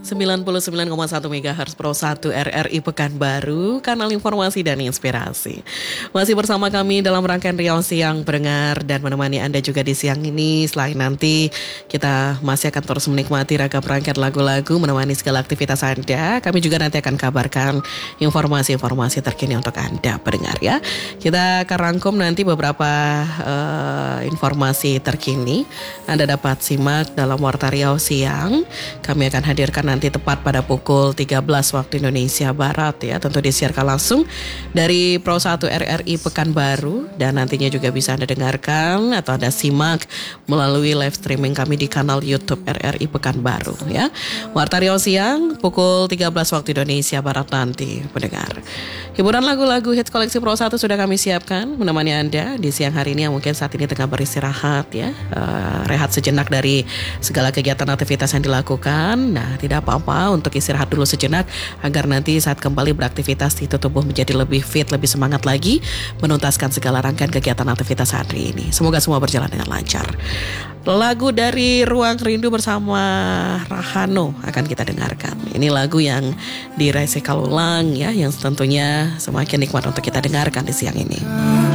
99,1 MHz Pro 1 RRI Pekanbaru, kanal informasi dan inspirasi. Masih bersama kami dalam rangkaian Riau Siang pendengar dan menemani Anda juga di siang ini. Selain nanti kita masih akan terus menikmati ragam rangkaian lagu-lagu menemani segala aktivitas Anda. Kami juga nanti akan kabarkan informasi-informasi terkini untuk Anda pendengar ya. Kita akan rangkum nanti beberapa informasi terkini. Anda dapat simak dalam Warta Riau Siang. Kami akan hadirkan nanti tepat pada pukul 13 waktu Indonesia Barat ya. Tentu disiarkan langsung dari Pro 1 RRI Pekanbaru. Dan nantinya juga bisa Anda dengarkan atau Anda simak melalui live streaming kami di kanal YouTube RRI Pekanbaru ya. Warta Riau Siang pukul 13 waktu Indonesia Barat nanti pendengar. Hiburan lagu-lagu hits koleksi Pro 1 sudah kami siapkan menemani Anda di siang hari ini yang mungkin saat ini tengah beristirahat ya. Rehat sejenak dari segala kegiatan aktivitas yang dilakukan. Nah, tidak apa-apa untuk istirahat dulu sejenak agar nanti saat kembali beraktivitas itu tubuh menjadi lebih fit, lebih semangat lagi menuntaskan segala rangkaian kegiatan aktivitas hari ini. Semoga semua berjalan dengan lancar. Lagu dari Ruang Rindu bersama Rahano akan kita dengarkan. Ini lagu yang diraih sekali ulang ya, yang tentunya semakin nikmat untuk kita dengarkan di siang ini.